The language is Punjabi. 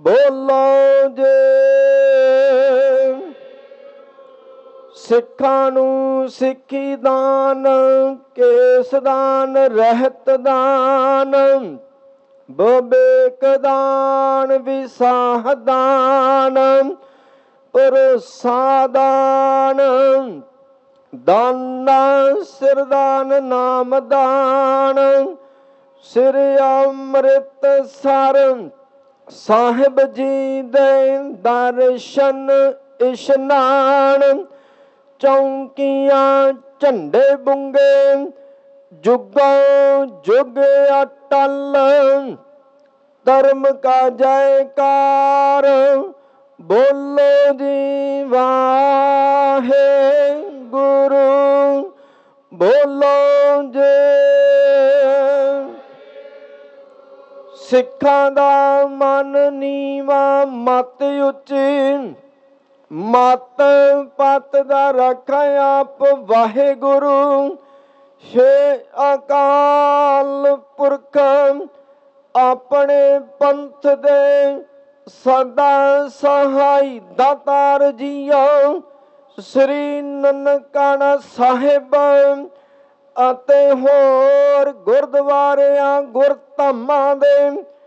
ਬੋਲੋ ਜੇ ਸਿੱਖਾਂ ਨੂੰ ਸਿੱਖੀ ਦਾਨ, ਕੇਸ ਦਾਨ, ਰਹਿਤ ਦਾਨ, ਵਿਵੇਕ ਦਾਨ, ਵਿਸਾਹ ਦਾਨ, ਭਰੋਸਾ ਦਾਨ, ਦਾਨਾ ਸਿਰ ਦਾਨ, ਨਾਮ ਦਾਨ, ਸਿਰ ਅੰਮ੍ਰਿਤਸਰ ਸਾਹਿਬ ਜੀ ਦੇ ਦਰਸ਼ਨ ਇਸ਼ਨਾਨ, ਚੌਂਕੀਆਂ ਝੰਡੇ ਬੁੰਗੇ ਜੁਗੋਂ ਜੁਗ ਅਟਲ, ਧਰਮ ਕਾ ਜੈਕਾਰ ਬੋਲੋ ਜੀ ਵਾਹਿਗੁਰੂ, ਬੋਲੋ ਜੇ ਸਿੱਖਾਂ ਦਾ ਮਨ ਨੀਵਾਂ ਮਤ ਉੱਚੀ, ਮਤ ਪਤ ਦਾ ਰੱਖਾ ਆਪ ਵਾਹਿਗੁਰੂ, ਹੇ ਅਕਾਲ ਪੁਰਖ ਆਪਣੇ ਪੰਥ ਦੇ ਸਦਾ ਸਹਾਈ ਦਾਤਾਰ ਜੀਓ, ਸ੍ਰੀ ਨਨਕਾਣਾ ਸਾਹਿਬ ਅਤੇ ਹੋਰ ਗੁਰਦੁਆਰਿਆਂ ਗੁਰਧਾਮਾਂ ਦੇ